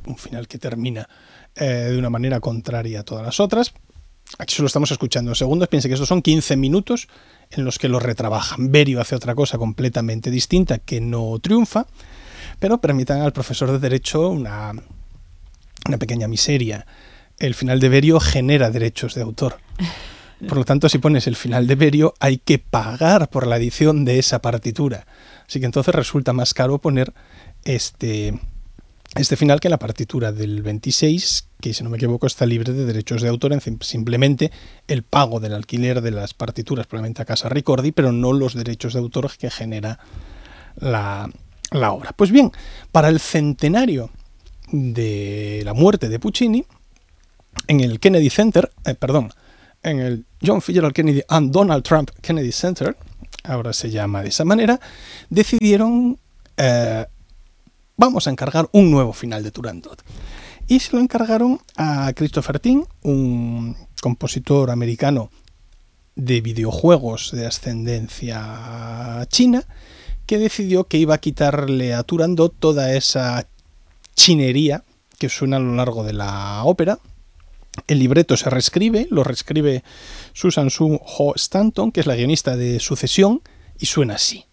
un final que termina de una manera contraria a todas las otras. Aquí solo estamos escuchando en segundos. Piense que estos son 15 minutos en los que lo retrabajan. Berio hace otra cosa completamente distinta que no triunfa, pero permitan al profesor de Derecho una pequeña miseria. El final de Berio genera derechos de autor. Por lo tanto, si pones el final de Berio, hay que pagar por la edición de esa partitura. Así que entonces resulta más caro poner este final que la partitura del 26, que si no me equivoco está libre de derechos de autor, simplemente el pago del alquiler de las partituras, probablemente a Casa Ricordi, pero no los derechos de autor que genera la obra. Pues bien, para el centenario de la muerte de Puccini, en el Kennedy Center, en el John Fitzgerald Kennedy and Donald Trump Kennedy Center, ahora se llama de esa manera, decidieron vamos a encargar un nuevo final de Turandot. Y se lo encargaron a Christopher Tin, un compositor americano de videojuegos de ascendencia china, que decidió que iba a quitarle a Turandot toda esa chinería que suena a lo largo de la ópera. El libreto se reescribe, lo reescribe Susan Soo Ho Stanton, que es la guionista de Sucesión, y suena así.